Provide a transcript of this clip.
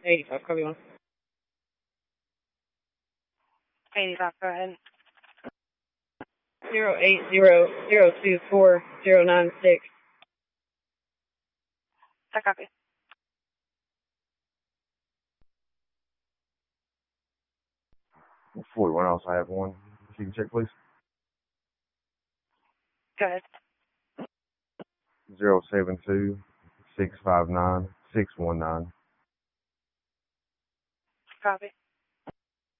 85, copy one. 85, go ahead. 080024096. I copy. One else, I have one. If you can check, please. Go ahead. 072-659-619. Copy.